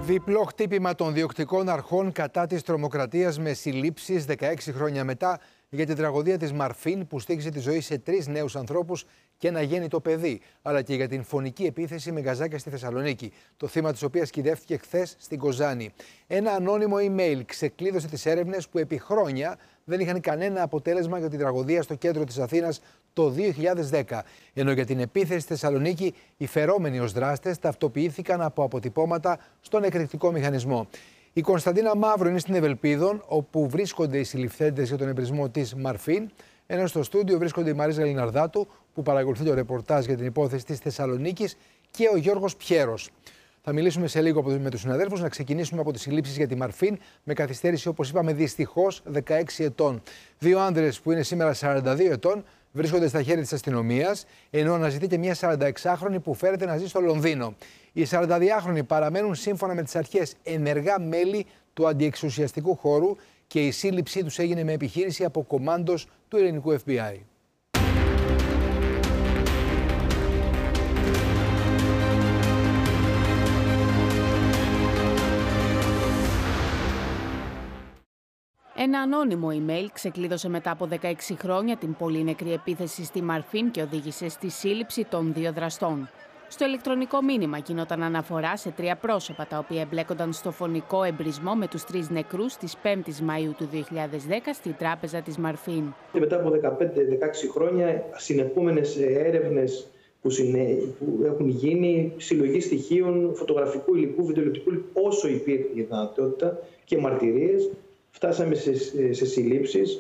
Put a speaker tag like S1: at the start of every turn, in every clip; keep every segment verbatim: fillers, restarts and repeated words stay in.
S1: Διπλό χτύπημα των διοκτικών αρχών κατά της τρομοκρατίας με συλλήψεις δεκαέξι χρόνια μετά για την τραγωδία της Μαρφίν που στοίχισε τη ζωή σε τρεις νέους ανθρώπους και ένα γέννητο παιδί, αλλά και για την φωνική επίθεση με γκαζάκια στη Θεσσαλονίκη, το θύμα της οποίας κυδεύτηκε χθες στην Κοζάνη. Ένα ανώνυμο email ξεκλείδωσε τις έρευνες που επί χρόνια δεν είχαν κανένα αποτέλεσμα για την τραγωδία στο κέντρο της Αθήνας το δύο χιλιάδες δέκα, ενώ για την επίθεση στη Θεσσαλονίκη οι φερόμενοι ως δράστες ταυτοποιήθηκαν από αποτυπώματα στον εκρηκτικό μηχανισμό. Η Κωνσταντίνα Μαύρου είναι στην Ευελπίδων, όπου βρίσκονται οι συλληφθέντες για τον εμπρισμό της Μαρφίν, ενώ στο στούντιο βρίσκονται η Μαρίζα Λιναρδάτου, που παρακολουθεί το ρεπορτάζ για την υπόθεση της Θεσσαλονίκης, και ο Γιώργος Πιέρος. Θα μιλήσουμε σε λίγο με τους συναδέλφους. Να ξεκινήσουμε από τις συλλήψεις για τη Μαρφίν, με καθυστέρηση, όπως είπαμε, δυστυχώς δεκαέξι ετών. Δύο άνδρες που είναι σήμερα σαράντα δύο ετών βρίσκονται στα χέρια της αστυνομίας, ενώ αναζητείται μια σαρανταεξάχρονη που φέρεται να ζει στο Λονδίνο. Οι σαρανταδυάχρονοι παραμένουν σύμφωνα με τις αρχές ενεργά μέλη του αντιεξουσιαστικού χώρου και η σύλληψή τους έγινε με επιχείρηση από κομάντος του ελληνικού Εφ Μπι Άι.
S2: Ένα ανώνυμο email ξεκλείδωσε μετά από δεκαέξι χρόνια την πολύ νεκρή επίθεση στη Μαρφίν και οδήγησε στη σύλληψη των δύο δραστών. Στο ηλεκτρονικό μήνυμα γινόταν αναφορά σε τρία πρόσωπα τα οποία εμπλέκονταν στο φωνικό εμπρισμό με τους τρεις νεκρούς της πέμπτης Μαΐου του δύο χιλιάδες δέκα στη τράπεζα της Μαρφίν.
S3: Μετά από δεκαπέντε δεκαέξι χρόνια, συνεχούμενες έρευνες που, συνε... που έχουν γίνει, συλλογή στοιχείων, φωτογραφικού υλικού, βιντεοηλεκτρικού υλικού, όσο υπήρχε η δυνατότητα και μαρτυρίες, φτάσαμε σε, σε συλλήψεις.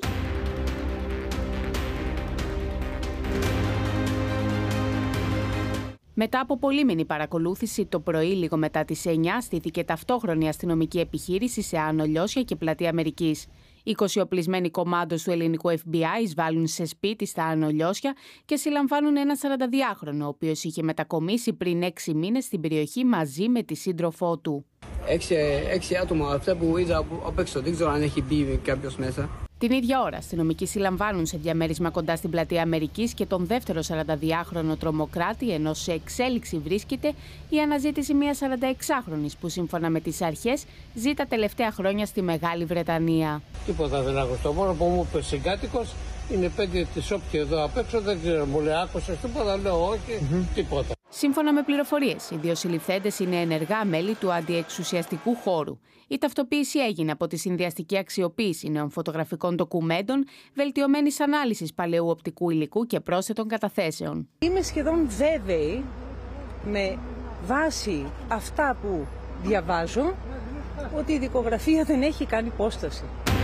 S2: Μετά από πολύμηνη παρακολούθηση, το πρωί, λίγο μετά τις εννιά, στήθηκε ταυτόχρονη αστυνομική επιχείρηση σε Άνω Λιώσια και Πλατεία Αμερικής. είκοσι οπλισμένοι κομάντος του ελληνικού Εφ Μπι Άι εισβάλλουν σε σπίτι στα Άνω Λιώσια και συλλαμβάνουν ένα σαρανταδυάχρονο, ο οποίος είχε μετακομίσει πριν έξι μήνες στην περιοχή μαζί με τη σύντροφό του.
S4: Έξι, έξι άτομα, αυτά που είδα απ' έξω, δεν ξέρω αν έχει μπει κάποιος μέσα.
S2: Την ίδια ώρα, αστυνομικοί συλλαμβάνουν σε διαμέρισμα κοντά στην Πλατεία Αμερικής και τον δεύτερο σαρανταδυάχρονο τρομοκράτη, ενώ σε εξέλιξη βρίσκεται η αναζήτηση μιας σαρανταεξάχρονης που σύμφωνα με τις αρχές ζει τα τελευταία χρόνια στη Μεγάλη Βρετανία.
S5: Τίποτα δεν άκουσα. Το μόνο που μου είπε συγκάτοικος είναι πέντε της όποιου εδώ απ' έξω, δεν ξέρω, μου λέει άκουσες τίποτα, λέω όχι, mm-hmm. τίποτα.
S2: Σύμφωνα με πληροφορίες, οι δύο συλληφθέντες είναι ενεργά μέλη του αντιεξουσιαστικού χώρου. Η ταυτοποίηση έγινε από τη συνδυαστική αξιοποίηση νέων φωτογραφικών ντοκουμέντων, βελτιωμένης ανάλυσης παλαιού οπτικού υλικού και πρόσθετων καταθέσεων.
S6: Είμαι σχεδόν βέβαιη, με βάση αυτά που διαβάζω, ότι η δικογραφία δεν έχει κάνει υπόσταση.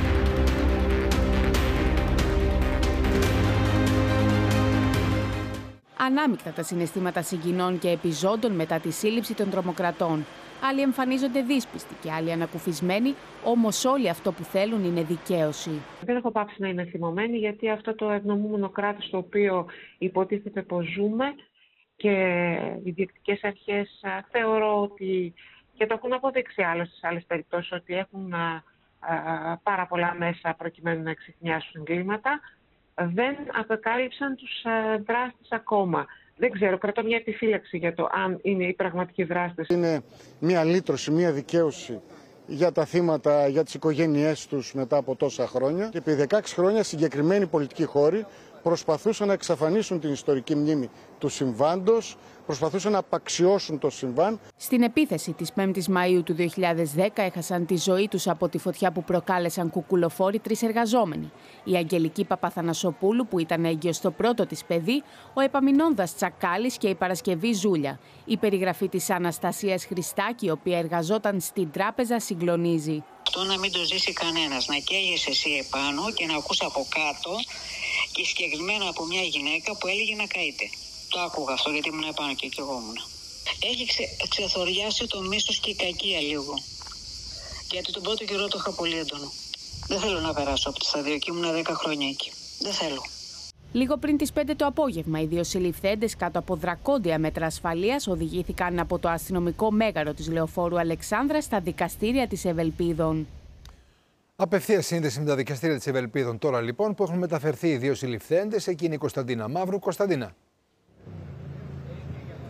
S2: Ανάμεικτα τα συναισθήματα συγκινών και επιζώντων μετά τη σύλληψη των τρομοκρατών. Άλλοι εμφανίζονται δύσπιστοι και άλλοι ανακουφισμένοι, όμως όλοι αυτό που θέλουν είναι δικαίωση.
S7: Δεν έχω πάψει να είμαι θυμωμένη, γιατί αυτό το ευνομούμενο κράτος το οποίο υποτίθεται πως ζούμε και οι διοικητικές αρχές θεωρώ ότι, και το έχουν αποδείξει άλλωστε σε άλλες περιπτώσεις, ότι έχουν α, α, πάρα πολλά μέσα προκειμένου να εξηχνιάσουν εγκλήματα, δεν αποκάλυψαν τους α, δράστες ακόμα. Δεν ξέρω, κρατώ μια επιφύλαξη για το αν είναι οι πραγματικοί δράστες.
S8: Είναι μια λύτρωση, μια δικαίωση για τα θύματα, για τις οικογένειές τους μετά από τόσα χρόνια. Και επί δεκαέξι χρόνια συγκεκριμένοι πολιτικοί χώροι προσπαθούσαν να εξαφανίσουν την ιστορική μνήμη του συμβάντος, προσπαθούσαν να απαξιώσουν το συμβάν.
S2: Στην επίθεση της πέμπτης Μαΐου του δύο χιλιάδες δέκα έχασαν τη ζωή τους από τη φωτιά που προκάλεσαν κουκουλοφόροι τρεις εργαζόμενοι. Η Αγγελική Παπαθανασοπούλου, που ήταν έγκυος στο πρώτο της παιδί, ο Επαμεινώνδας Τσακάλης και η Παρασκευή Ζούλια. Η περιγραφή της Αναστασίας Χριστάκη, η οποία εργαζόταν στην τράπεζα, συγκλονίζει.
S9: Αυτό να μην το ζήσει κανένας, να καίγεσαι εσύ επάνω και να ακούς από κάτω, και συγκεκριμένα από μια γυναίκα που έλεγε να καείται. Το άκουγα αυτό γιατί ήμουν επάνω και, και εγώ ήμουν. Έχει ξε, ξεθοριάσει το μίσος και η κακία λίγο. Γιατί τον πρώτο καιρό το είχα πολύ έντονο. Δεν θέλω να περάσω από τη σταδίο και ήμουν δέκα χρόνια εκεί. Δεν θέλω.
S2: Λίγο πριν τις πέντε το απόγευμα, οι δύο συλληφθέντες κάτω από δρακόντια μέτρα ασφαλείας οδηγήθηκαν από το αστυνομικό μέγαρο της Λεωφόρου Αλεξάνδρας στα δικαστήρια της Ευελπίδων.
S1: Απευθείας σύνδεση με τα δικαστήρια της Ευελπίδων τώρα λοιπόν, που έχουν μεταφερθεί οι δύο συλληφθέντες. Εκεί είναι η Κωνσταντίνα Μαύρου. Κωνσταντίνα.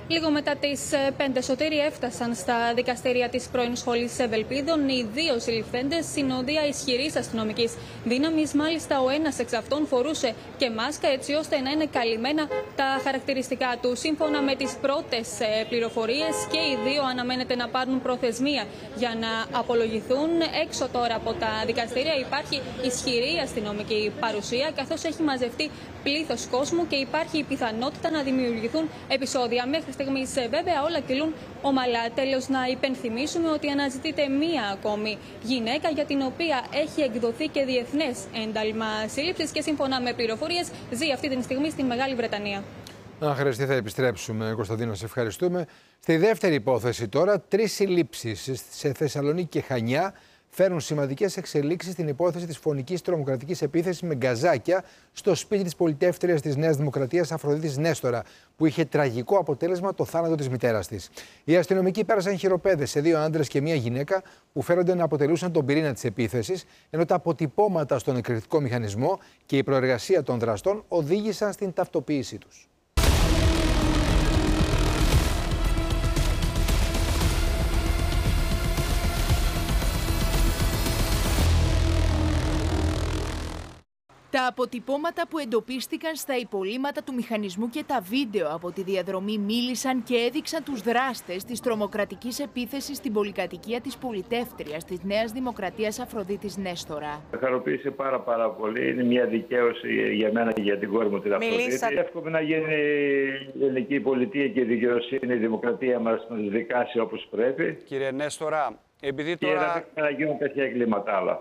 S10: Λίγο μετά τις πέντε, Σωτήρη, έφτασαν στα δικαστήρια της πρώην σχολής Ευελπίδων οι δύο συλληφθέντες συνοδεία ισχυρής αστυνομικής δύναμης. Μάλιστα, ο ένας εξ αυτών φορούσε και μάσκα, έτσι ώστε να είναι καλυμμένα τα χαρακτηριστικά του. Σύμφωνα με τις πρώτες πληροφορίες, και οι δύο αναμένεται να πάρουν προθεσμία για να απολογηθούν. Έξω τώρα από τα δικαστήρια υπάρχει ισχυρή αστυνομική παρουσία, καθώς έχει μαζευτεί πλήθος κόσμου και υπάρχει η πιθανότητα να δημιουργηθούν επεισόδια. Μέχρι στιγμής, βέβαια, όλα κυλούν ομαλά. Τέλος, να υπενθυμίσουμε ότι αναζητείται μία ακόμη γυναίκα, για την οποία έχει εκδοθεί και διεθνές ένταλμα σύλληψης και σύμφωνα με πληροφορίες ζει αυτή τη στιγμή στην Μεγάλη Βρετανία.
S1: Αν χρειαστεί, θα επιστρέψουμε, Κωνσταντίνο, σε ευχαριστούμε. Στη δεύτερη υπόθεση τώρα, τρεις συλλήψεις σε Θεσσαλονίκη και Χανιά φέρνουν σημαντικές εξελίξεις στην υπόθεση της φωνικής τρομοκρατικής επίθεσης με γκαζάκια στο σπίτι της πολιτεύτριας της Νέας Δημοκρατίας Αφροδίτης Νέστορα, που είχε τραγικό αποτέλεσμα το θάνατο της μητέρας της. Οι αστυνομικοί πέρασαν χειροπέδες σε δύο άντρες και μία γυναίκα που φέρονται να αποτελούσαν τον πυρήνα της επίθεσης, ενώ τα αποτυπώματα στον εκρηκτικό μηχανισμό και η προεργασία των δραστών οδήγησαν στην ταυτοποίησή τους.
S2: Τα αποτυπώματα που εντοπίστηκαν στα υπολείμματα του μηχανισμού και τα βίντεο από τη διαδρομή μίλησαν και έδειξαν τους δράστες της τρομοκρατικής επίθεσης στην πολυκατοικία της πολιτεύτριας της Νέας Δημοκρατίας Αφροδίτης Νέστορα.
S11: Με χαροποίησε πάρα πάρα πολύ. Είναι μια δικαίωση για μένα και για την κόρη μου την Αφροδίτη. Εύχομαι να γίνει η ελληνική πολιτεία και η δικαιοσύνη, η δημοκρατία μας να δικάσει όπως πρέπει.
S12: Κύριε Νέστορα, επειδή τώρα...
S11: Και να γίνουν τέτοια εγκλήματα άλλα.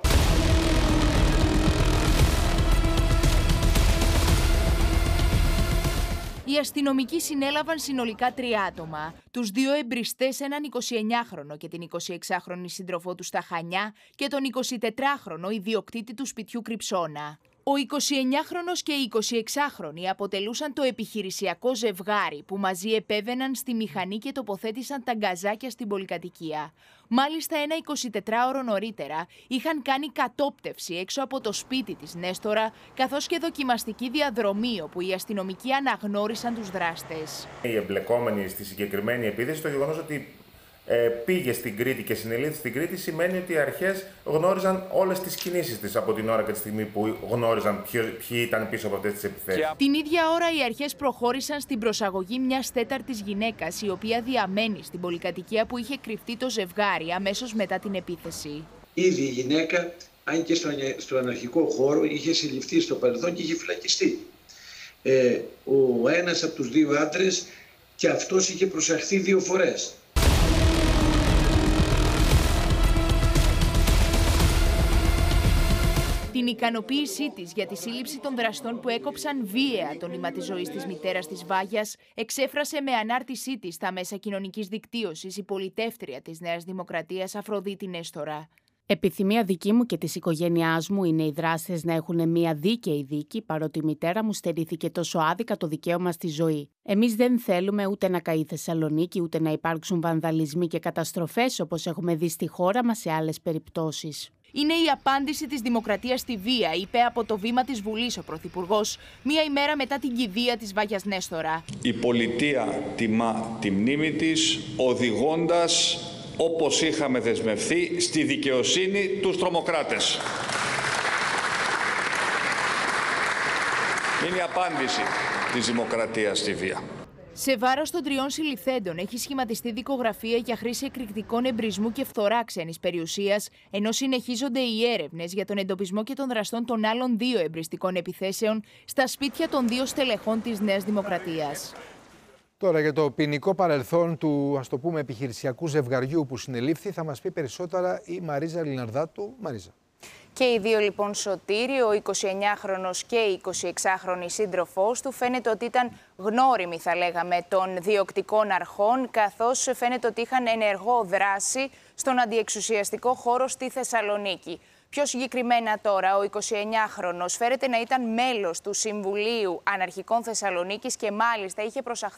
S2: Οι αστυνομικοί συνέλαβαν συνολικά τρία άτομα. Τους δύο εμπριστές, έναν εικοσιεννιάχρονο και την εικοσιεξάχρονη σύντροφό του στα Χανιά και τον εικοσιτετράχρονο ιδιοκτήτη του σπιτιού Κρυψώνα. Ο εικοσιεννιάχρονος και η εικοσιεξάχρονη αποτελούσαν το επιχειρησιακό ζευγάρι που μαζί επέβαιναν στη μηχανή και τοποθέτησαν τα γκαζάκια στην πολυκατοικία. Μάλιστα, ένα εικοσιτετράωρο νωρίτερα είχαν κάνει κατόπτευση έξω από το σπίτι της Νέστορα, καθώς και δοκιμαστική διαδρομή όπου οι αστυνομικοί αναγνώρισαν τους δράστες.
S13: Οι εμπλεκόμενοι στη συγκεκριμένη επίθεση, το γεγονός ότι Ε, πήγε στην Κρήτη και συνελήφθη στην Κρήτη, σημαίνει ότι οι αρχές γνώριζαν όλες τις κινήσεις της από την ώρα και τη στιγμή που γνώριζαν ποιο, ποιοι ήταν πίσω από αυτές τις επιθέσεις.
S2: Την ίδια ώρα οι αρχές προχώρησαν στην προσαγωγή μιας τέταρτης γυναίκας, η οποία διαμένει στην πολυκατοικία που είχε κρυφτεί το ζευγάρι αμέσως μετά την επίθεση.
S14: Ήδη η γυναίκα, αν και στον αναρχικό χώρο, είχε συλληφθεί στο παρελθόν και είχε φυλακιστεί. Ε, ο ένας από τους δύο άντρες και αυτός είχε προσαχθεί δύο φορές.
S2: Την ικανοποίησή της για τη σύλληψη των δραστών που έκοψαν βίαια το νήμα της ζωής της μητέρας της Βάγιας εξέφρασε με ανάρτησή της στα μέσα κοινωνικής δικτύωσης η πολιτεύτρια της Νέας Δημοκρατίας Αφροδίτη Νέστορα. Επιθυμία δική μου και της οικογένειάς μου είναι οι δράστες να έχουν μια δίκαιη δίκη, παρότι η μητέρα μου στερήθηκε τόσο άδικα το δικαίωμα στη ζωή. Εμείς δεν θέλουμε ούτε να καεί η Θεσσαλονίκη, ούτε να υπάρξουν βανδαλισμοί και καταστροφές όπως έχουμε δει στη χώρα μας σε άλλες περιπτώσεις. Είναι η απάντηση της Δημοκρατίας στη βία, είπε από το βήμα της Βουλής ο Πρωθυπουργός, μία ημέρα μετά την κηδεία της Βάγιας Νέστορα.
S15: Η πολιτεία τιμά τη μνήμη της, οδηγώντας, όπως είχαμε δεσμευθεί, στη δικαιοσύνη τους τρομοκράτες. Είναι η απάντηση της Δημοκρατίας στη βία.
S2: Σε βάρος των τριών συλληφθέντων έχει σχηματιστεί δικογραφία για χρήση εκρηκτικών εμπρισμού και φθορά ξένης περιουσίας, ενώ συνεχίζονται οι έρευνες για τον εντοπισμό και των δραστών των άλλων δύο εμπριστικών επιθέσεων στα σπίτια των δύο στελεχών της Νέας Δημοκρατίας.
S1: Τώρα για το ποινικό παρελθόν του, ας το πούμε, επιχειρησιακού ζευγαριού που συνελήφθη θα μας πει περισσότερα η Μαρίζα Λιναρδάτου. Μαρίζα.
S16: Και οι δύο λοιπόν, Σωτήρη, ο εικοσιεννιάχρονος και η εικοσιεξάχρονη σύντροφός του, φαίνεται ότι ήταν γνώριμοι, θα λέγαμε, των διοκτικών αρχών, καθώς φαίνεται ότι είχαν ενεργό δράση στον αντιεξουσιαστικό χώρο στη Θεσσαλονίκη. Πιο συγκεκριμένα τώρα, ο εικοσιεννιάχρονος φέρεται να ήταν μέλος του Συμβουλίου Αναρχικών Θεσσαλονίκης και μάλιστα είχε προσαχθεί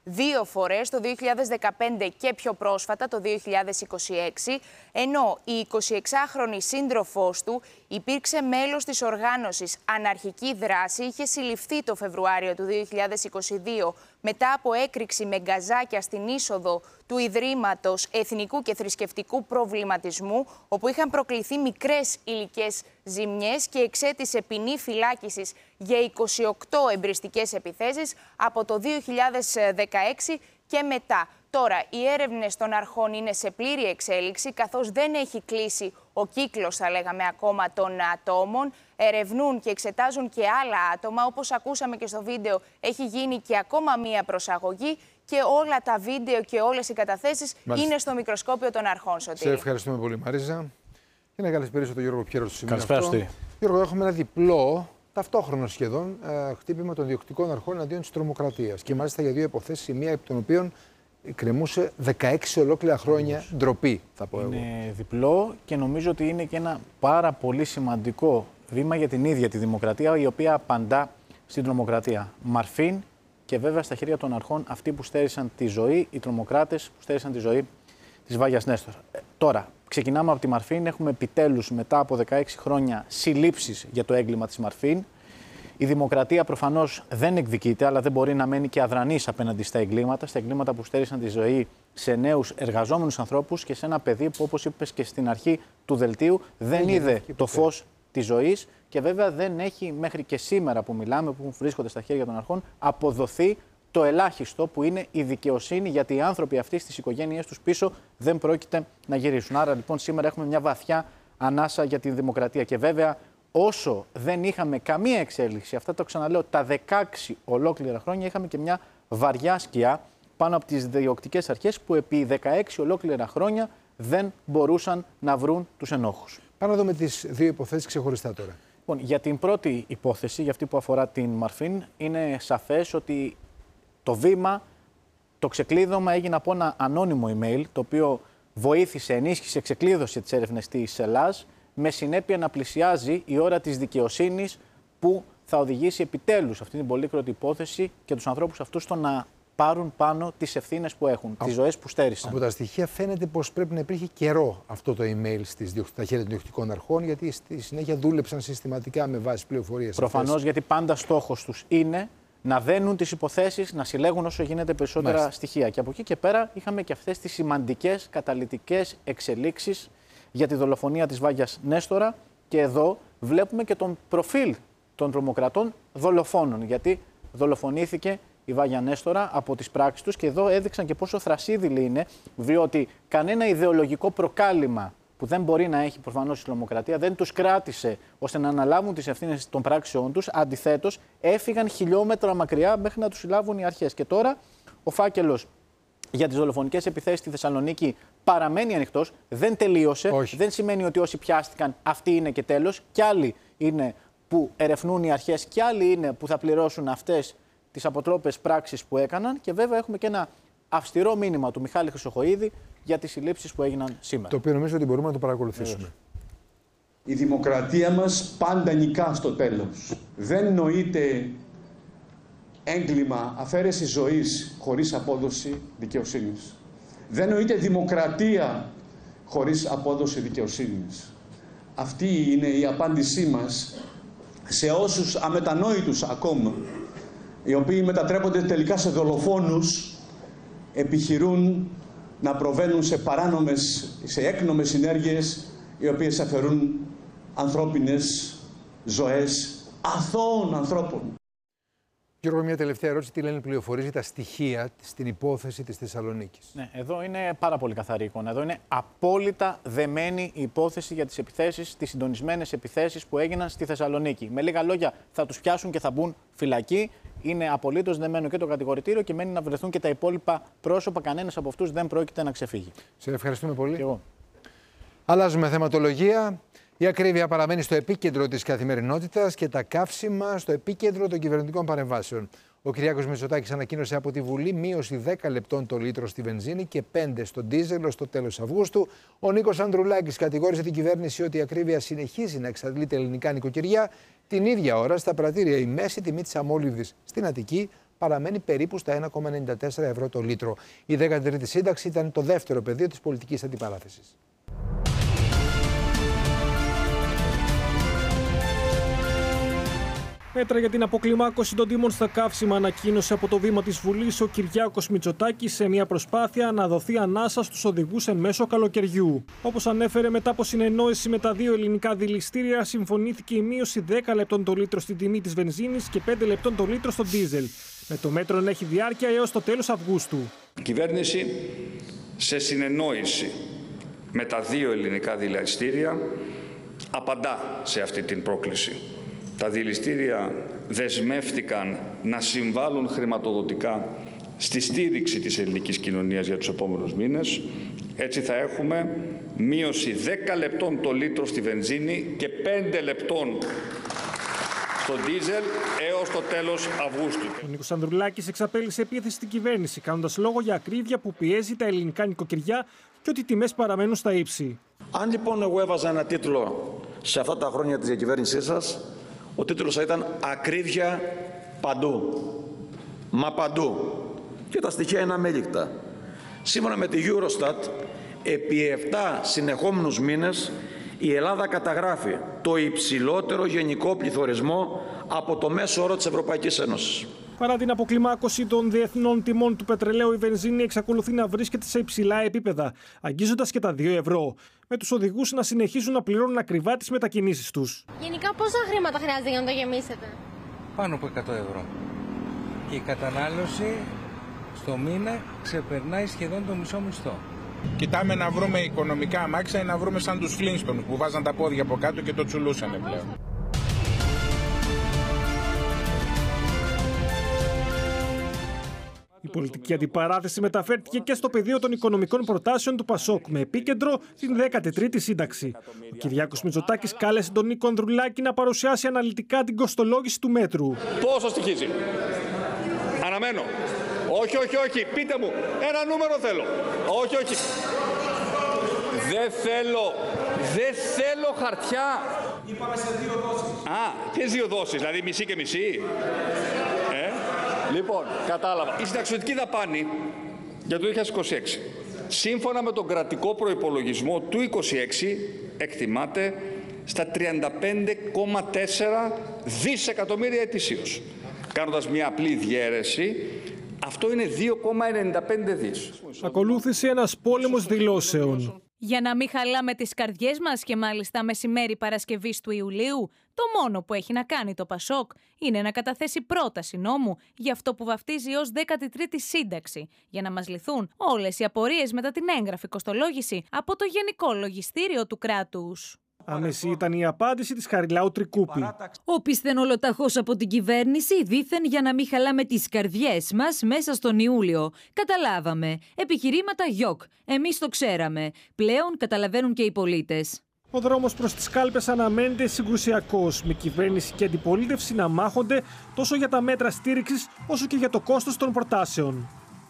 S16: δύο φορές, το δύο χιλιάδες δεκαπέντε και πιο πρόσφατα, το δύο χιλιάδες είκοσι έξι, ενώ η εικοσιεξάχρονη σύντροφός του υπήρξε μέλος της οργάνωσης Αναρχική Δράση, είχε συλληφθεί το Φεβρουάριο του δύο χιλιάδες είκοσι δύο μετά από έκρηξη με γκαζάκια στην είσοδο του Ιδρύματος Εθνικού και Θρησκευτικού Προβληματισμού, όπου είχαν προκληθεί μικρές υλικές ζημιές και εξέτησε ποινή φυλάκισης για είκοσι οκτώ εμπριστικές επιθέσεις από το δύο χιλιάδες δεκαέξι και μετά. Τώρα, οι έρευνες των αρχών είναι σε πλήρη εξέλιξη, καθώς δεν έχει κλείσει ο κύκλος, θα λέγαμε, ακόμα των ατόμων. Ερευνούν και εξετάζουν και άλλα άτομα. Όπως ακούσαμε και στο βίντεο, έχει γίνει και ακόμα μία προσαγωγή και όλα τα βίντεο και όλες οι καταθέσεις Μάλιστα. είναι στο μικροσκόπιο των αρχών, Σωτήρη.
S1: Σε ευχαριστούμε πολύ, Μαρίζα. Και να καλησπέρισω τον Γιώργο Πιέρο στο σημείο αυτό.
S17: Καλησπέρα.
S1: Γιώργο, έχουμε ένα διπλό, ταυτόχρονο σχεδόν, ε, χτύπημα των διοκτικών αρχών εναντίον της τρομοκρατίας. Και μάλιστα για δύο υποθέσεις, η μία από των οποίων κρεμούσε δεκαέξι ολόκληρα χρόνια ντροπή, θα πω εγώ.
S17: Είναι διπλό και νομίζω ότι είναι και ένα πάρα πολύ σημαντικό βήμα για την ίδια τη δημοκρατία, η οποία απαντά στην τρομοκρατία. Μαρφίν και βέβαια στα χέρια των αρχών αυτοί που στέρισαν τη ζωή, οι τρομοκράτες που στέρισαν τη ζωή της Βάγιας Νέστορ. Ε, τώρα, ξεκινάμε από τη Μαρφίν. Έχουμε επιτέλους μετά από δεκαέξι χρόνια συλλήψεις για το έγκλημα της Μαρφίν. Η δημοκρατία προφανώς δεν εκδικείται, αλλά δεν μπορεί να μένει και αδρανής απέναντι στα εγκλήματα, στα εγκλήματα που στέρισαν τη ζωή σε νέους εργαζόμενους ανθρώπους και σε ένα παιδί που, όπως είπες και στην αρχή του δελτίου, δεν είδε το φως της ζωής και βέβαια δεν έχει μέχρι και σήμερα που μιλάμε, που βρίσκονται στα χέρια των αρχών, αποδοθεί το ελάχιστο που είναι η δικαιοσύνη, γιατί οι άνθρωποι αυτοί στις οικογένειές τους πίσω δεν πρόκειται να γυρίσουν. Άρα λοιπόν σήμερα έχουμε μια βαθιά ανάσα για τη δημοκρατία και βέβαια όσο δεν είχαμε καμία εξέλιξη, αυτά το ξαναλέω, τα δεκαέξι ολόκληρα χρόνια είχαμε και μια βαριά σκιά πάνω από τις διοκτικές αρχές που επί δεκαέξι ολόκληρα χρόνια δεν μπορούσαν να βρουν τους ενόχους.
S1: Πάμε να δούμε τις δύο υποθέσεις ξεχωριστά τώρα.
S17: Λοιπόν, για την πρώτη υπόθεση, για αυτή που αφορά την Μαρφίν, είναι σαφές ότι το βήμα, το ξεκλείδωμα έγινε από ένα ανώνυμο email, το οποίο βοήθησε, ενίσχυσε, ξεκλείδωσε τις έρευνες της Ελλάς, με συνέπεια να πλησιάζει η ώρα της δικαιοσύνης που θα οδηγήσει επιτέλους αυτή την πολύκροτη υπόθεση και τους ανθρώπους αυτούς στο να πάρουν πάνω τις ευθύνες που έχουν, τις ζωές που στέρισαν.
S1: Από τα στοιχεία φαίνεται πως πρέπει να υπήρχε καιρό αυτό το email στις, στα χέρια των διοκτικών αρχών, γιατί στη συνέχεια δούλεψαν συστηματικά με βάση πληροφορίες.
S17: Προφανώς,
S1: αυτές.
S17: γιατί πάντα στόχος τους είναι να δένουν τις υποθέσεις, να συλλέγουν όσο γίνεται περισσότερα Μάλιστα. στοιχεία. Και από εκεί και πέρα είχαμε και αυτές τις σημαντικές καταλυτικές εξελίξεις για τη δολοφονία της Βάγιας Νέστορα και εδώ βλέπουμε και τον προφίλ των τρομοκρατών δολοφόνων, γιατί δολοφονήθηκε η Βάγια Νέστορα από τις πράξεις τους και εδώ έδειξαν και πόσο θρασίδηλοι είναι, διότι κανένα ιδεολογικό προκάλημα που δεν μπορεί να έχει προφανώς η τρομοκρατία δεν τους κράτησε ώστε να αναλάβουν τις ευθύνες των πράξεών τους. Αντιθέτως, έφυγαν χιλιόμετρα μακριά μέχρι να τους συλλάβουν οι αρχές. Και τώρα ο φάκελος για τις δολοφονικές επιθέσεις στη Θεσσαλονίκη παραμένει ανοιχτός, δεν τελείωσε. Όχι. Δεν σημαίνει ότι όσοι πιάστηκαν αυτοί είναι και τέλος. Κι άλλοι είναι που ερευνούν οι αρχές, κι άλλοι είναι που θα πληρώσουν αυτές τις αποτρόπες πράξεις που έκαναν. Και βέβαια έχουμε και ένα αυστηρό μήνυμα του Μιχάλη Χρυσοχοΐδη για τις συλλήψεις που έγιναν σήμερα.
S1: Το οποίο νομίζω ότι μπορούμε να το παρακολουθήσουμε.
S18: Η δημοκρατία μας πάντα νικά στο τέλος. Δεν νοείται έγκλημα αφαίρεση ζωής χωρίς απόδοση δικαιοσύνης. Δεν νοείται δημοκρατία χωρίς απόδοση δικαιοσύνης. Αυτή είναι η απάντησή μας σε όσους αμετανόητους ακόμα, οι οποίοι μετατρέπονται τελικά σε δολοφόνους, επιχειρούν να προβαίνουν σε παράνομες, σε έκνομες συνέργειες, οι οποίες αφαιρούν ανθρώπινες ζωές αθώων ανθρώπων.
S1: Γιώργο, μια τελευταία ερώτηση. Τι λένε οι πληροφορίες για τα στοιχεία στην υπόθεση της Θεσσαλονίκης?
S17: Ναι, εδώ είναι πάρα πολύ καθαρή εικόνα. Εδώ είναι απόλυτα δεμένη η υπόθεση για τις επιθέσεις, τις συντονισμένες επιθέσεις που έγιναν στη Θεσσαλονίκη. Με λίγα λόγια, θα τους πιάσουν και θα μπουν φυλακή. Είναι απολύτως δεμένο και το κατηγορητήριο και μένει να βρεθούν και τα υπόλοιπα πρόσωπα. Κανένας από αυτούς δεν πρόκειται να ξεφύγει.
S1: Σε ευχαριστούμε πολύ.
S17: Και εγώ.
S1: Αλλάζουμε θεματολογία. Η ακρίβεια παραμένει στο επίκεντρο της καθημερινότητας και τα καύσιμα στο επίκεντρο των κυβερνητικών παρεμβάσεων. Ο Κυριάκος Μητσοτάκης ανακοίνωσε από τη Βουλή μείωση δέκα λεπτών το λίτρο στη βενζίνη και πέντε στο ντίζελ ως το τέλος Αυγούστου. Ο Νίκος Ανδρουλάκης κατηγόρησε την κυβέρνηση ότι η ακρίβεια συνεχίζει να εξαντλείται ελληνικά νοικοκυριά. Την ίδια ώρα στα πρατήρια η μέση τιμή της αμόλυβδης στην Αττική παραμένει περίπου στα ένα κόμμα ενενήντα τέσσερα ευρώ το λίτρο. Η δέκατη τρίτη σύνταξη ήταν το δεύτερο πεδίο της πολιτικής αντιπαράθεσης.
S19: Μέτρα για την αποκλιμάκωση των τιμών στα καύσιμα ανακοίνωσε από το βήμα της Βουλής ο Κυριάκος Μητσοτάκης σε μια προσπάθεια να δοθεί ανάσα στους οδηγούς εν μέσω καλοκαιριού. Όπως ανέφερε, μετά από συνεννόηση με τα δύο ελληνικά δηληστήρια, συμφωνήθηκε η μείωση δέκα λεπτών το λίτρο στην τιμή της βενζίνης και πέντε λεπτών το λίτρο στο ντίζελ, με το μέτρο να έχει διάρκεια έως το τέλος Αυγούστου.
S15: Η κυβέρνηση, σε συνεννόηση με τα δύο ελληνικά δηληστήρια, απαντά σε αυτή την πρόκληση. Τα δηληστήρια δεσμεύτηκαν να συμβάλλουν χρηματοδοτικά στη στήριξη της ελληνικής κοινωνίας για τους επόμενους μήνες. Έτσι θα έχουμε μείωση δέκα λεπτών το λίτρο στη βενζίνη και πέντε λεπτών στο ντίζελ έως το τέλος Αυγούστου.
S19: Ο Νίκος Ανδρουλάκης εξαπέλυσε επίθεση στην κυβέρνηση, κάνοντας λόγο για ακρίβεια που πιέζει τα ελληνικά νοικοκυριά και ότι οι τιμές παραμένουν στα ύψη.
S20: Αν λοιπόν εγώ έβαζα ένα τίτλο σε αυτά τα χρόνια της διακυβέρνησής σας, ο τίτλος θα ήταν «Ακρίβεια παντού». Μα παντού. Και τα στοιχεία είναι αμέλικτα. Σύμφωνα με τη Eurostat, επί επτά συνεχόμενους μήνες η Ελλάδα καταγράφει το υψηλότερο γενικό πληθωρισμό από το μέσο όρο της Ευρωπαϊκής Ένωσης.
S19: Παρά την αποκλιμάκωση των διεθνών τιμών του πετρελαίου, η βενζίνη εξακολουθεί να βρίσκεται σε υψηλά επίπεδα, αγγίζοντας και τα δύο ευρώ, με τους οδηγούς να συνεχίζουν να πληρώνουν ακριβά τις μετακινήσεις τους.
S21: Γενικά πόσα χρήματα χρειάζεται για να το γεμίσετε?
S22: Πάνω από εκατό ευρώ. Και η κατανάλωση στο μήνα ξεπερνάει σχεδόν το μισό μισθό.
S23: Κοιτάμε να βρούμε οικονομικά αμάξια ή να βρούμε σαν τους Flintstones που βάζαν τα πόδια από κάτω και το τσουλούσανε πλέον.
S19: Η πολιτική αντιπαράθεση μεταφέρθηκε και στο πεδίο των οικονομικών προτάσεων του Πασόκ, με επίκεντρο την δέκατη τρίτη σύνταξη. Ο Κυριάκος Μητσοτάκης κάλεσε τον Νίκο Ανδρουλάκη να παρουσιάσει αναλυτικά την κοστολόγηση του μέτρου.
S15: Πόσο στοιχίζει? Αναμένω. Όχι, όχι, όχι. Πείτε μου. Ένα νούμερο θέλω. Όχι, όχι. Δεν θέλω. Δεν θέλω χαρτιά.
S22: Είπαμε σε δύο δόσεις.
S15: Α, ποιες δύο δόσεις? Δηλαδή μισή και μισή. Ε? Λοιπόν, κατάλαβα. Η συνταξιωτική δαπάνη για το δύο χιλιάδες είκοσι έξι, σύμφωνα με τον κρατικό προϋπολογισμό του είκοσι έξι, εκτιμάται στα τριάντα πέντε κόμμα τέσσερα δισεκατομμύρια ετησίως. Κάνοντας μια απλή διαίρεση, αυτό είναι δύο κόμμα ενενήντα πέντε δις.
S19: Ακολούθησε ένας πόλεμος δηλώσεων.
S24: Για να μην χαλάμε τις καρδιές μας και μάλιστα μεσημέρι Παρασκευής του Ιουλίου, το μόνο που έχει να κάνει το Πασόκ είναι να καταθέσει πρόταση νόμου για αυτό που βαφτίζει ως δέκατη τρίτη σύνταξη, για να μας λυθούν όλες οι απορίες μετά την έγγραφη κοστολόγηση από το Γενικό Λογιστήριο του κράτους.
S19: Άμεση ήταν η απάντηση της Χαριλάου Τρικούπη.
S25: Όπισθεν ολοταχώς από την κυβέρνηση, δήθεν για να μην χαλάμε τις καρδιές μας μέσα στον Ιούλιο. Καταλάβαμε. Επιχειρήματα γιοκ. Εμείς το ξέραμε. Πλέον καταλαβαίνουν και οι πολίτες.
S19: Ο δρόμος προς τις κάλπες αναμένεται συγκρουσιακός, με κυβέρνηση και αντιπολίτευση να μάχονται τόσο για τα μέτρα στήριξης όσο και για το κόστος των προτάσεων.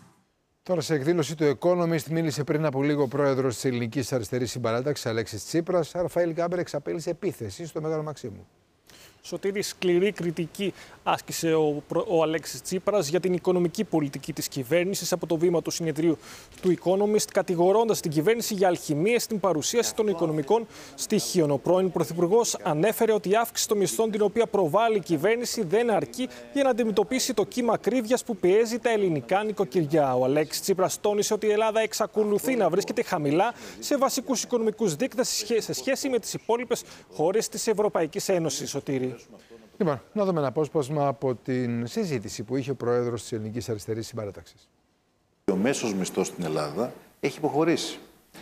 S1: Τώρα, σε εκδήλωση του Economist, μίλησε πριν από λίγο ο πρόεδρος της Ελληνικής Αριστερής Συμπαράταξης, Αλέξης Τσίπρας. Ραφαήλ Γκάμπερ εξαπέλυσε επίθεση στο Μέγαρο Μαξίμου.
S19: Σωτήρη, σκληρή κριτική άσκησε ο, ο Αλέξης Τσίπρας για την οικονομική πολιτική της κυβέρνησης από το βήμα του συνεδρίου του Economist, κατηγορώντας την κυβέρνηση για αλχημίες στην παρουσίαση των οικονομικών στοιχείων. Ο πρώην Πρωθυπουργός ανέφερε ότι η αύξηση των μισθών την οποία προβάλλει η κυβέρνηση δεν αρκεί για να αντιμετωπίσει το κύμα ακρίβειας που πιέζει τα ελληνικά νοικοκυριά. Ο Αλέξης Τσίπρας τόνισε ότι η Ελλάδα εξακολουθεί να βρίσκεται χαμηλά σε βασικούς οικονομικούς δείκτες σε σχέση με τις υπόλοιπες χώρες της Ευρωπαϊκής Ένωσης. Σωτήρη.
S1: Λοιπόν, να δούμε ένα απόσπασμα από την συζήτηση που είχε ο πρόεδρος της Ελληνικής Αριστερής Συμπαράταξης.
S26: Ο μέσος μισθός στην Ελλάδα έχει υποχωρήσει.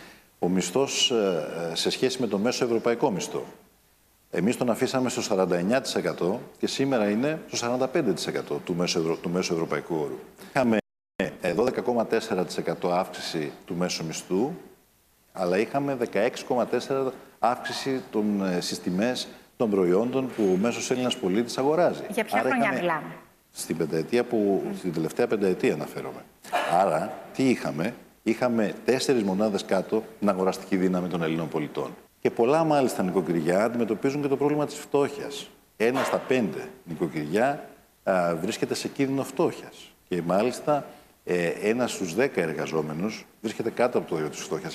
S26: Ο μισθός σε σχέση με το μέσο ευρωπαϊκό μισθό. Εμείς τον αφήσαμε στο σαράντα εννέα τοις εκατό και σήμερα είναι στο σαράντα πέντε τοις εκατό του μέσου, ευρω... του μέσου ευρωπαϊκού όρου. Είχαμε δώδεκα κόμμα τέσσερα τοις εκατό αύξηση του μέσου μισθού, αλλά είχαμε δεκαέξι κόμμα τέσσερα τοις εκατό αύξηση των, στις τιμές των προϊόντων που ο μέσος Έλληνας πολίτης αγοράζει.
S27: Για ποια Άρα χρονιά μιλάμε?
S26: Στην πενταετία που, mm. στην τελευταία πενταετία αναφέρομαι. Άρα, τι είχαμε? Είχαμε τέσσερις μονάδες κάτω την αγοραστική δύναμη των Ελλήνων πολιτών. Και πολλά μάλιστα νοικοκυριά αντιμετωπίζουν και το πρόβλημα της φτώχειας. Ένα στα πέντε νοικοκυριά α, βρίσκεται σε κίνδυνο φτώχειας. Και μάλιστα ε, ένας στους δέκα εργαζόμενους βρίσκεται κάτω από το όριο της φτώχειας.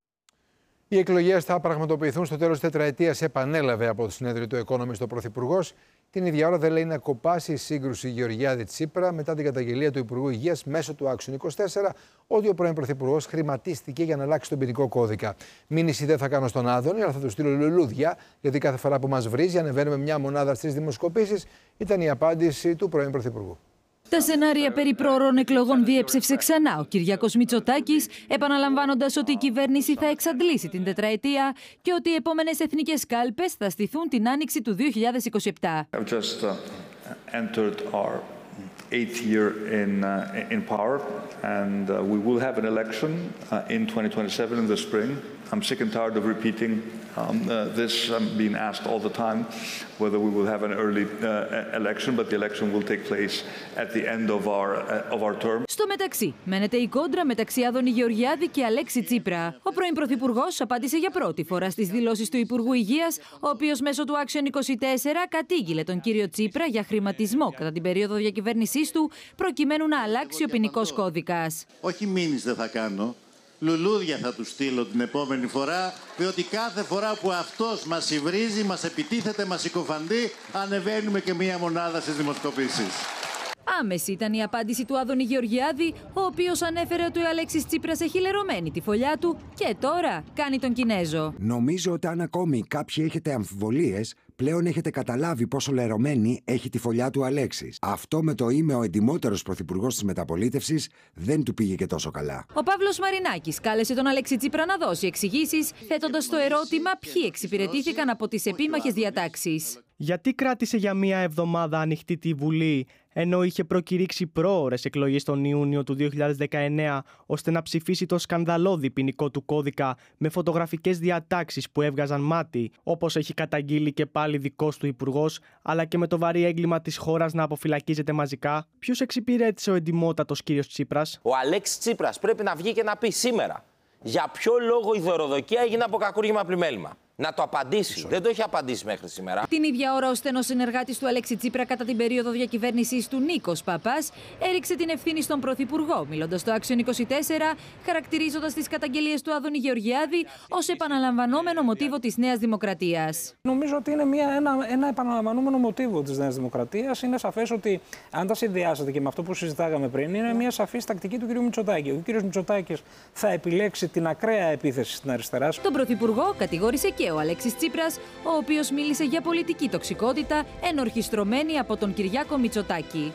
S1: Οι εκλογές θα πραγματοποιηθούν στο τέλος της τετραετίας, επανέλαβε από το συνέδριο του Economist ο Πρωθυπουργός. Την ίδια ώρα δεν λέει να κοπάσει η σύγκρουση Γεωργιάδη-Τσίπρα μετά την καταγγελία του Υπουργού Υγείας μέσω του Action είκοσι τέσσερα ότι ο πρώην Πρωθυπουργός χρηματίστηκε για να αλλάξει τον ποινικό κώδικα. Μήνυση δεν θα κάνω στον Άδωνη, αλλά θα του στείλω λουλούδια, γιατί κάθε φορά που μας βρίζει ανεβαίνουμε μια μονάδα στις δημοσκοπήσεις, ήταν η απάντηση του πρώην Πρωθυπουργού.
S25: Τα σενάρια περί πρόωρων εκλογών διέψευσε ξανά ο Κυριάκος Μητσοτάκης, επαναλαμβάνοντας ότι η κυβέρνηση θα εξαντλήσει την τετραετία και ότι οι επόμενες εθνικές κάλπες θα στηθούν την άνοιξη του δύο χιλιάδες είκοσι επτά.
S3: I've just uh, entered our eighth year in uh, in power, and uh, we will have an election uh, in twenty twenty-seven in the spring. I'm sick and tired of repeating um, uh, this. I'm being asked all the time whether we will have an early uh, election, but the election will take place at the end of our uh, of our term.
S25: Στο μεταξύ, μένεται η κόντρα μεταξύ Άδωνη Γεωργιάδη και Αλέξη Τσίπρα. Ο πρώην Πρωθυπουργός απάντησε για πρώτη φορά στις δηλώσεις του Υπουργού Υγείας, ο οποίος μέσω του Action είκοσι τέσσερα κατήγγειλε τον κύριο Τσίπρα για χρηματισμό κατά την περίοδο διακυβέρνησής του, προκειμένου να αλλάξει ο ποινικός κώδικας.
S4: Όχι μήνυς δεν θα κάνω. Λουλούδια θα του στείλω την επόμενη φορά, διότι κάθε φορά που αυτός μας υβρίζει, μας επιτίθεται, μας συκοφαντεί, ανεβαίνουμε και μία μονάδα στις δημοσκοπήσεις.
S25: Άμεση ήταν η απάντηση του Άδωνη Γεωργιάδη, ο οποίος ανέφερε ότι ο Αλέξης Τσίπρας έχει λερωμένη τη φωλιά του και τώρα κάνει τον Κινέζο.
S5: Νομίζω ότι αν ακόμη κάποιοι έχετε αμφιβολίες, πλέον έχετε καταλάβει πόσο λερωμένη έχει τη φωλιά του Αλέξης. Αυτό με το είμαι ο εντιμότερος πρωθυπουργός της μεταπολίτευσης δεν του πήγε και τόσο καλά.
S25: Ο Παύλος Μαρινάκης κάλεσε τον Αλέξη Τσίπρα να δώσει εξηγήσεις, θέτοντας το ερώτημα ποιοι εξυπηρετήθηκαν από τις επίμαχες διατάξεις.
S6: Γιατί κράτησε για μία εβδομάδα ανοιχτή τη Βουλή, ενώ είχε προκηρύξει πρόωρες εκλογές τον Ιούνιο του δύο χιλιάδες δεκαεννέα, ώστε να ψηφίσει το σκανδαλώδη ποινικό του κώδικα με φωτογραφικές διατάξεις που έβγαζαν μάτι, όπως έχει καταγγείλει και πάλι δικός του υπουργός, αλλά και με το βαρύ έγκλημα της χώρας να αποφυλακίζεται μαζικά? Ποιος εξυπηρέτησε ο εντιμότατος κύριος Τσίπρας?
S7: Ο Αλέξης Τσίπρας πρέπει να βγει και να πει σήμερα για ποιο λόγο η δωροδοκία έγινε από κακούργημα πλημέλημα. Να το απαντήσει. Δεν το έχει απαντήσει μέχρι σήμερα.
S25: Την ίδια ώρα, ο στενός συνεργάτης του Αλέξη Τσίπρα κατά την περίοδο διακυβέρνησης του, Νίκος Παπάς, έριξε την ευθύνη στον Πρωθυπουργό, μιλώντας στο Action είκοσι τέσσερα, χαρακτηρίζοντας τις καταγγελίες του Άδωνη Γεωργιάδη ως επαναλαμβανόμενο μοτίβο της Νέας Δημοκρατίας.
S8: Νομίζω ότι είναι μια, ένα, ένα επαναλαμβανόμενο μοτίβο της Νέας Δημοκρατίας. Είναι σαφές ότι, αν τα συνδυάσετε και με αυτό που συζητάγαμε πριν, είναι μια σαφής τακτική του κ. Μητσοτάκη. Ο κ. Μητσοτάκης θα επιλέξει την ακραία επίθεση στην αριστερά.
S25: Τον Πρωθυπουργό κατηγόρησε και ο Αλέξης Τσίπρας, ο οποίος μίλησε για πολιτική τοξικότητα ενορχιστρωμένη από τον Κυριάκο Μητσοτάκη.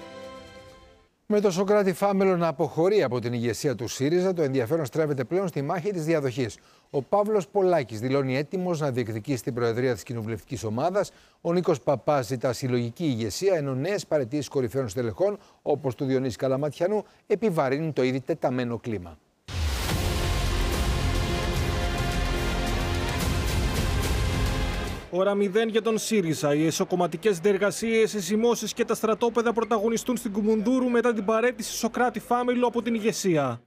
S1: Με το Σωκράτη Φάμελο να αποχωρεί από την ηγεσία του ΣΥΡΙΖΑ, το ενδιαφέρον στρέφεται πλέον στη μάχη της διαδοχής. Ο Παύλος Πολάκης δηλώνει έτοιμος να διεκδικήσει την προεδρία της κοινοβουλευτικής ομάδας. Ο Νίκος Παπάς ζητά συλλογική ηγεσία, ενώ νέες παραιτήσεις κορυφαίων στελεχών, όπως του Διονύση Καλαματιανού, επιβαρύνουν το ήδη τεταμένο κλίμα.
S19: Ώρα μηδέν για τον ΣΥΡΙΖΑ. Οι εσωκομματικές συνεργασίες, οι σημώσεις και τα στρατόπεδα πρωταγωνιστούν στην Κουμουνδούρου μετά την παραίτηση Σωκράτη Φάμελου από την ηγεσία.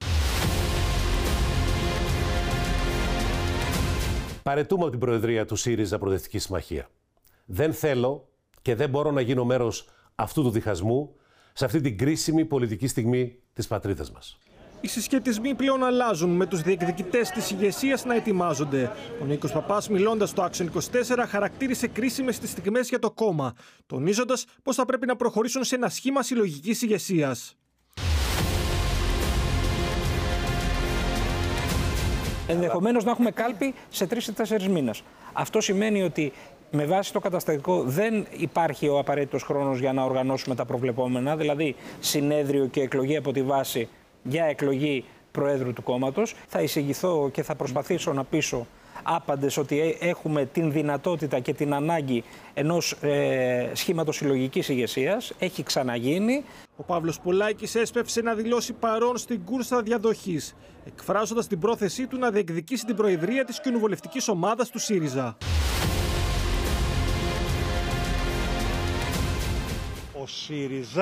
S27: Παραιτούμε από την Προεδρία του ΣΥΡΙΖΑ Προοδευτική Συμμαχία. Δεν θέλω και δεν μπορώ να γίνω μέρος αυτού του διχασμού σε αυτή την κρίσιμη πολιτική στιγμή της πατρίδας μας.
S19: Οι συσχετισμοί πλέον αλλάζουν, με τους διεκδικητές της ηγεσίας να ετοιμάζονται. Ο Νίκος Παπάς, μιλώντας στο Action είκοσι τέσσερα, χαρακτήρισε κρίσιμες τις στιγμές για το κόμμα, τονίζοντας πως θα πρέπει να προχωρήσουν σε ένα σχήμα συλλογικής ηγεσίας.
S8: Ενδεχομένως να έχουμε κάλπη σε τρεις ή τέσσερις μήνες. Αυτό σημαίνει ότι με βάση το καταστατικό δεν υπάρχει ο απαραίτητος χρόνος για να οργανώσουμε τα προβλεπόμενα, δηλαδή συνέδριο και εκλογή από τη βάση για εκλογή Προέδρου του κόμματος. Θα εισηγηθώ και θα προσπαθήσω να πείσω άπαντες ότι έχουμε την δυνατότητα και την ανάγκη ενός ε, σχήματος συλλογικής ηγεσίας. Έχει ξαναγίνει.
S19: Ο Παύλος Πολάκης έσπευσε να δηλώσει παρόν στην κούρσα διαδοχής, εκφράζοντας την πρόθεσή του να διεκδικήσει την προεδρία της κοινοβουλευτικής ομάδας του ΣΥΡΙΖΑ.
S28: Ο ΣΥΡΙΖΑ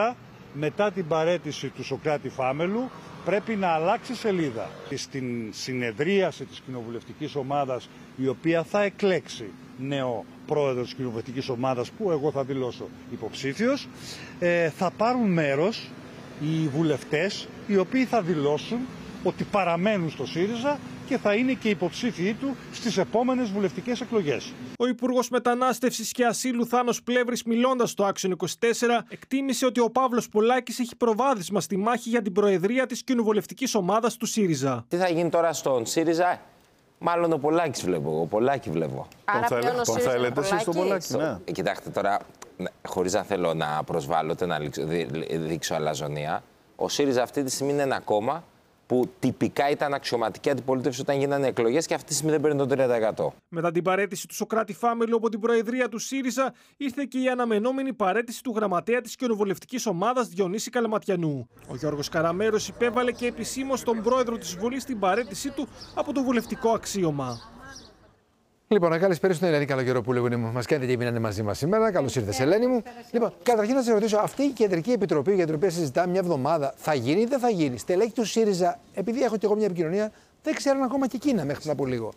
S2: μετά την παραίτηση του Σωκράτη Φάμελου πρέπει να αλλάξει σελίδα. Στην συνεδρίαση της κοινοβουλευτικής ομάδας, η οποία θα εκλέξει νέο πρόεδρο της κοινοβουλευτικής ομάδας, που εγώ θα δηλώσω υποψήφιος, ε, θα πάρουν μέρος οι βουλευτές οι οποίοι θα δηλώσουν ότι παραμένουν στο ΣΥΡΙΖΑ και θα είναι και υποψήφιοι του στις επόμενες βουλευτικές εκλογές.
S19: Ο Υπουργός Μετανάστευσης και Ασύλου Θάνος Πλεύρης, μιλώντας στο Άξιον είκοσι τέσσερα, εκτίμησε ότι ο Παύλος Πολάκης έχει προβάδισμα στη μάχη για την προεδρία της κοινοβουλευτικής ομάδας του ΣΥΡΙΖΑ.
S7: Τι θα γίνει τώρα στον ΣΥΡΙΖΑ? Μάλλον ο Πολάκης βλέπω. Ο Πολάκη βλέπω.
S16: Άρα
S26: τον
S16: πλέον ο
S26: θα
S16: ΣΥΡΙΖΑ
S26: έλεγατε εσείς τον Πολάκη, ναι.
S7: Ε, κοιτάξτε τώρα, χωρίς να θέλω να προσβάλλω, ούτε να δείξω αλαζονία, ο ΣΥΡΙΖΑ αυτή τη στιγμή είναι ένα κόμμα που τυπικά ήταν αξιωματική αντιπολίτευση όταν γίνανε εκλογές και αυτή τη στιγμή δεν παίρνει το τρία τοις εκατό.
S19: Μετά την παραίτηση του Σωκράτη Φάμελου από την προεδρία του ΣΥΡΙΖΑ, ήρθε και η αναμενόμενη παραίτηση του γραμματέα της κοινοβουλευτικής ομάδας Διονύση Καλαματιανού. Ο Γιώργος Καραμέρος υπέβαλε και επισήμως τον πρόεδρο της Βουλής την παραίτησή του από το βουλευτικό αξίωμα.
S1: Λοιπόν, να καλησπέρα στην Ελένη Καλογεροπούλου που μας κάνετε και μείνανε μαζί μας σήμερα. Καλώς ήρθες, Ελένη μου. Λοιπόν, καταρχήν να σας ρωτήσω, αυτή η κεντρική επιτροπή για την οποία συζητάμε μια εβδομάδα θα γίνει ή δεν θα γίνει? Στελέχη του ΣΥΡΙΖΑ, επειδή έχω και εγώ μια επικοινωνία, δεν ξέρουν ακόμα και εκείνα μέχρι πριν από λίγο.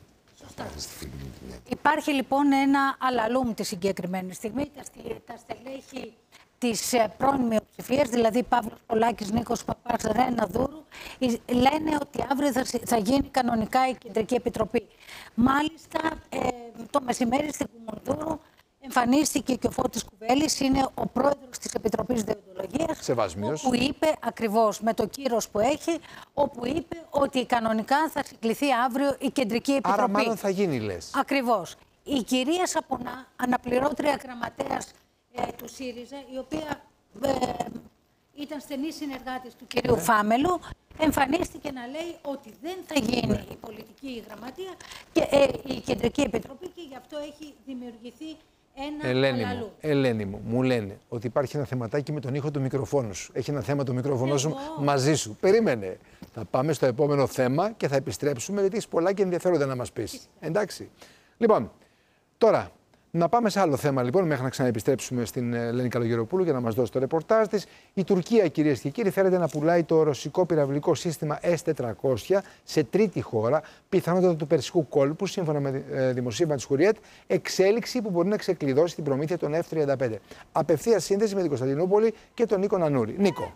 S9: Υπάρχει λοιπόν ένα αλαλούμ τη συγκεκριμένη στιγμή. Τα στελέχη της πρώην μειοψηφίας, δηλαδή Παύλος Πολάκης, Νίκος Παπάς, Ρένα Δούρου, λένε ότι αύριο θα, θα γίνει κανονικά η Κεντρική Επιτροπή. Μάλιστα, ε, το μεσημέρι στην Κουμουνδούρου εμφανίστηκε και ο Φώτης Κουβέλης, είναι ο πρόεδρος της Επιτροπής Δεοντολογίας,
S1: Σεβασμίος.
S9: όπου είπε ακριβώς με το κύρος που έχει, όπου είπε ότι κανονικά θα συγκληθεί αύριο η Κεντρική Επιτροπή.
S1: Άρα μάλλον θα γίνει, λες.
S9: Ακριβώς. Η κυρία Σαπονά, αναπληρώτρια γραμματέας ε, του ΣΥΡΙΖΑ, η οποία ε, ήταν στενή συνεργάτης του κυρίου Φάμελου, εμφανίστηκε να λέει ότι δεν θα γίνει η πολιτική γραμματεία και ε, η Κεντρική Επιτροπή και γι' αυτό έχει δημιουργηθεί ένα
S1: Ελένη
S9: αλαλού.
S1: μου, Ελένη μου, μου λένε ότι υπάρχει ένα θεματάκι με τον ήχο του μικροφόνου σου. Έχει ένα θέμα το μικρόφωνο σου μαζί σου. Περίμενε. Θα πάμε στο επόμενο θέμα και θα επιστρέψουμε, γιατί έχει πολλά και ενδιαφέροντα να μας πεις. Εντάξει. Λοιπόν, τώρα να πάμε σε άλλο θέμα, λοιπόν, μέχρι να ξαναεπιστρέψουμε στην Ελένη Καλογεροπούλου για να μας δώσει το ρεπορτάζ της. Η Τουρκία, κυρίες και κύριοι, φέρεται να πουλάει το ρωσικό πυραυλικό σύστημα ες τετρακόσια σε τρίτη χώρα, πιθανότατα του Περσικού κόλπου, σύμφωνα με ε, δημοσίευμα της Χουριέτ, εξέλιξη που μπορεί να ξεκλειδώσει την προμήθεια των εφ τριάντα πέντε. Απευθείας σύνδεση με την Κωνσταντινούπολη και τον Νίκο Νανούρη. Νίκο.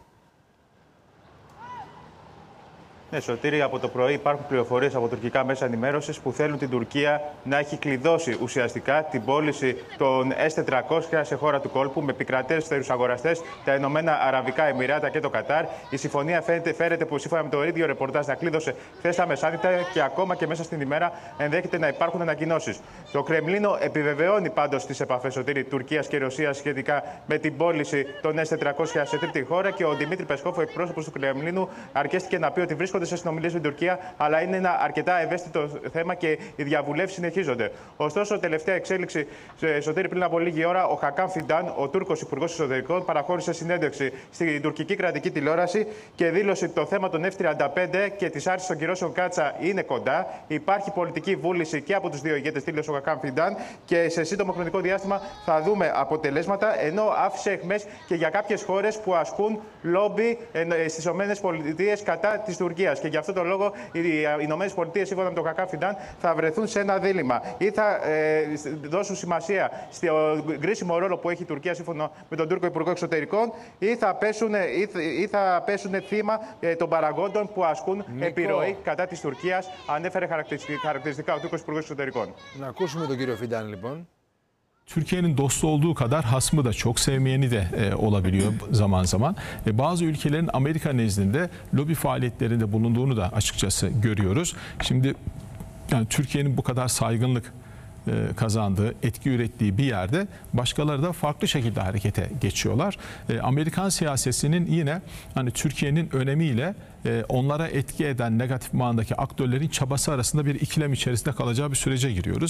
S10: Ναι, Σωτήρη, από το πρωί υπάρχουν πληροφορίες από τουρκικά μέσα ενημέρωσης που θέλουν την Τουρκία να έχει κλειδώσει ουσιαστικά την πώληση των ες τετρακόσια σε χώρα του κόλπου με επικρατέστερους αγοραστές, τα Ηνωμένα Αραβικά Εμιράτα και το Κατάρ. Η συμφωνία φαίνεται, φέρεται που σύμφωνα με το ίδιο ρεπορτάζ να κλείδωσε χθες τα μεσάνυχτα και ακόμα και μέσα στην ημέρα ενδέχεται να υπάρχουν ανακοινώσεις. Το Κρεμλίνο επιβεβαιώνει πάντως τις επαφές, Σωτήρη, Τουρκίας και Ρωσίας σχετικά με την πώληση των ες τετρακόσια σε τρίτη χώρα και ο Δημήτρη Πεσκόφ, ο εκπρόσωπος του Κρεμλίνου, αρκέστηκε να πει ότι βρίσκονται σε συνομιλίες με την Τουρκία, αλλά είναι ένα αρκετά ευαίσθητο θέμα και οι διαβουλεύσεις συνεχίζονται. Ωστόσο, τελευταία εξέλιξη, Σωτήρη, πριν από λίγη ώρα, ο Χακάν Φιντάν, ο Τούρκος Υπουργός Εσωτερικών, παραχώρησε συνέντευξη στην τουρκική κρατική τηλεόραση και δήλωσε ότι το θέμα των εφ τριάντα πέντε και τη άρσης των κυρώσεων Κάτσα είναι κοντά. Υπάρχει πολιτική βούληση και από τους δύο ηγέτες, δήλωσε ο Χακάν Φιντάν, και σε σύντομο χρονικό διάστημα θα δούμε αποτελέσματα, ενώ άφησε εχμές και για κάποιες χώρες που ασκούν λόμπι στις ΗΠΑ κατά της Τουρκίας. Και γι' αυτό το λόγο οι ΗΠΑ, σύμφωνα με τον Χακάν Φιντάν, θα βρεθούν σε ένα δίλημμα. Ή θα ε, δώσουν σημασία στο κρίσιμο ρόλο που έχει η Τουρκία, σύμφωνα με τον Τούρκο Υπουργό Εξωτερικών, ή θα πέσουν, ή, ή θα πέσουν θύμα ε, των παραγόντων που ασκούν Νίκο. επιρροή κατά της Τουρκίας, ανέφερε χαρακτηριστικά ο Τούρκος Υπουργός Εξωτερικών.
S1: Να ακούσουμε τον κύριο Φιντάν, λοιπόν.
S11: Türkiye'nin dostu olduğu kadar hasmı da çok sevmeyeni de e, olabiliyor zaman zaman. E, bazı ülkelerin Amerika nezdinde lobi faaliyetlerinde bulunduğunu da açıkçası görüyoruz. Şimdi yani Türkiye'nin bu kadar saygınlık e, kazandığı, etki ürettiği bir yerde başkaları da farklı şekilde harekete geçiyorlar. E, Amerikan siyasetinin yine hani Türkiye'nin önemiyle e, onlara etki eden negatif manadaki aktörlerin çabası arasında bir ikilem içerisinde kalacağı bir sürece giriyoruz.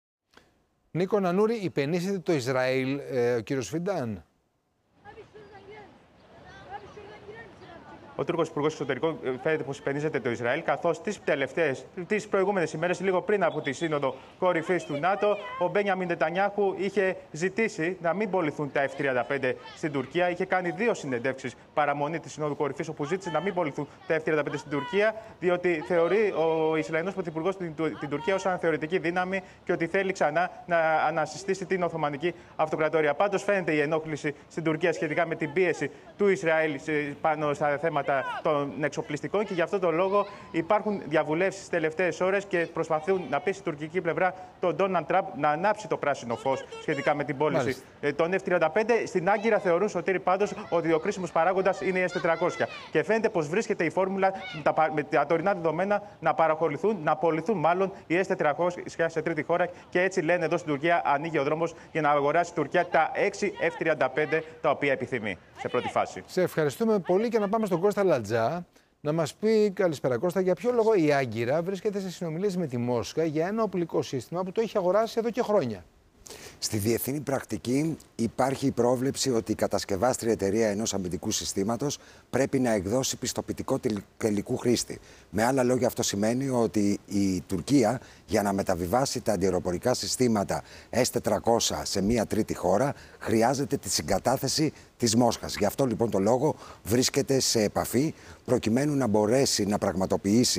S1: Νίκο Νανούρη, υπενήσεται το Ισραήλ, ε, ο κύριος Φιντάν.
S10: ο Τούρκος Υπουργός Εξωτερικών φαίνεται πως υπενίζεται το Ισραήλ, καθώς τις τελευταίες, τις προηγούμενες ημέρες, λίγο πριν από τη Σύνοδο Κορυφής του ΝΑΤΟ, ο Μπένιαμιν Νετανιάχου είχε ζητήσει να μην πωληθούν τα εφ τριάντα πέντε στην Τουρκία. Είχε κάνει δύο συνεντεύξεις παραμονή της Συνόδου Κορυφής, όπου ζήτησε να μην πωληθούν τα εφ τριάντα πέντε στην Τουρκία, διότι θεωρεί ο Ισραηλινός Πρωθυπουργός την, την Τουρκία ως αναθεωρητική δύναμη και ότι θέλει ξανά να ανασυστήσει την Οθωμανική Αυτοκρατορία. Πάντως, φαίνεται η ενόχληση στην Τουρκία σχετικά με την πίεση του Ισραήλ πάνω στα θέματα των εξοπλιστικών και γι' αυτό τον λόγο υπάρχουν διαβουλεύσεις τις τελευταίες ώρες και προσπαθούν να πείσει η τουρκική πλευρά τον Ντόναλντ Τραμπ να ανάψει το πράσινο φως σχετικά με την πώληση Μάλιστα. των εφ τριάντα πέντε. Στην Άγκυρα θεωρούν, Σωτήρη, πάντως ότι ο κρίσιμος παράγοντας είναι η ες τετρακόσια. Και φαίνεται πως βρίσκεται η φόρμουλα με τα τωρινά δεδομένα να παραχωρηθούν, να απολυθούν μάλλον οι ες τετρακόσια σε τρίτη χώρα. Και έτσι λένε εδώ στην Τουρκία ανοίγει ο δρόμος για να αγοράσει η Τουρκία τα έξι εφ τριάντα πέντε τα οποία επιθυμεί σε πρώτη φάση.
S1: Σε ευχαριστούμε πολύ και να πάμε στον Κώστα Λατζά να μας πει, καλησπέρα Κώστα, για ποιο λόγο η Άγκυρα βρίσκεται σε συνομιλίες με τη Μόσχα για ένα οπλικό σύστημα που το έχει αγοράσει εδώ και χρόνια.
S5: Στη διεθνή πρακτική υπάρχει η πρόβλεψη ότι η κατασκευάστρια εταιρεία ενός αμυντικού συστήματος πρέπει να εκδώσει πιστοποιητικό τελικού χρήστη. Με άλλα λόγια, αυτό σημαίνει ότι η Τουρκία, για να μεταβιβάσει τα αντιαεροπορικά συστήματα ες τετρακόσια σε μία τρίτη χώρα, χρειάζεται τη συγκατάθεση της Μόσχας. Γι' αυτό λοιπόν το λόγο βρίσκεται σε επαφή προκειμένου να μπορέσει να πραγματοποιήσει